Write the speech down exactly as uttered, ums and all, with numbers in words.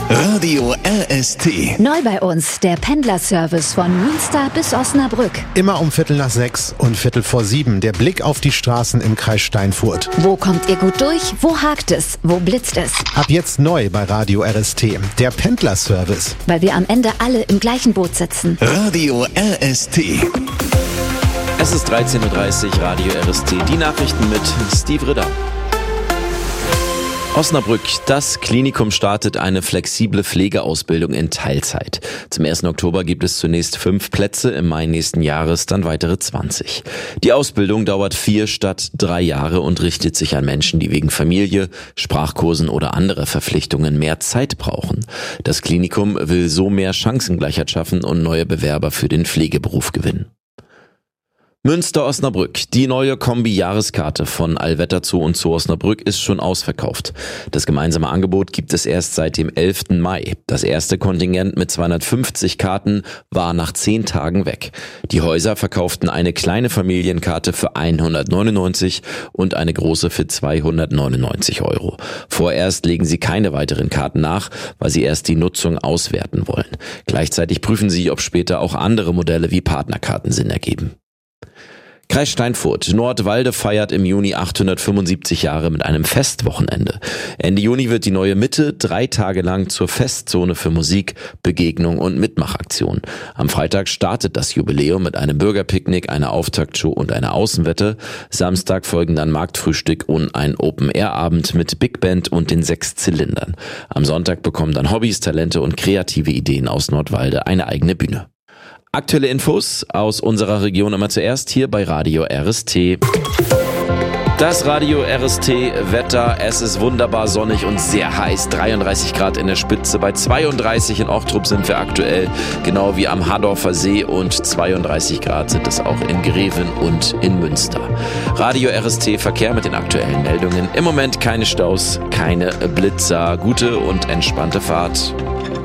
Radio R S T. Neu bei uns der Pendlerservice von Münster bis Osnabrück. Immer um Viertel nach sechs und Viertel vor sieben. Der Blick auf die Straßen im Kreis Steinfurt. Wo kommt ihr gut durch? Wo hakt es? Wo blitzt es? Ab jetzt neu bei Radio R S T. Der Pendlerservice. Weil wir am Ende alle im gleichen Boot sitzen. Radio R S T. Es ist dreizehn Uhr dreißig, Radio R S T. Die Nachrichten mit Steve Ritter. Osnabrück. Das Klinikum startet eine flexible Pflegeausbildung in Teilzeit. Zum ersten Oktober gibt es zunächst fünf Plätze, im Mai nächsten Jahres dann weitere zwanzig. Die Ausbildung dauert vier statt drei Jahre und richtet sich an Menschen, die wegen Familie, Sprachkursen oder anderer Verpflichtungen mehr Zeit brauchen. Das Klinikum will so mehr Chancengleichheit schaffen und neue Bewerber für den Pflegeberuf gewinnen. Münster-Osnabrück. Die neue Kombi-Jahreskarte von Allwetter Zoo und Zoo Osnabrück ist schon ausverkauft. Das gemeinsame Angebot gibt es erst seit dem elften Mai. Das erste Kontingent mit zweihundertfünfzig Karten war nach zehn Tagen weg. Die Häuser verkauften eine kleine Familienkarte für hundertneunundneunzig und eine große für zweihundertneunundneunzig Euro. Vorerst legen sie keine weiteren Karten nach, weil sie erst die Nutzung auswerten wollen. Gleichzeitig prüfen sie, ob später auch andere Modelle wie Partnerkarten Sinn ergeben. Kreis Steinfurt. Nordwalde feiert im Juni achthundertfünfundsiebzig Jahre mit einem Festwochenende. Ende Juni wird die neue Mitte drei Tage lang zur Festzone für Musik, Begegnung und Mitmachaktion. Am Freitag startet das Jubiläum mit einem Bürgerpicknick, einer Auftaktshow und einer Außenwette. Samstag folgen dann Marktfrühstück und ein Open-Air-Abend mit Big Band und den sechs Zylindern. Am Sonntag bekommen dann Hobbys, Talente und kreative Ideen aus Nordwalde eine eigene Bühne. Aktuelle Infos aus unserer Region immer zuerst hier bei Radio R S T. Das Radio R S T Wetter, es ist wunderbar sonnig und sehr heiß, dreiunddreißig Grad in der Spitze, bei zweiunddreißig in Ochtrup sind wir aktuell, genau wie am Hardorfer See, und zweiunddreißig Grad sind es auch in Greven und in Münster. Radio R S T Verkehr mit den aktuellen Meldungen, im Moment keine Staus, keine Blitzer, gute und entspannte Fahrt.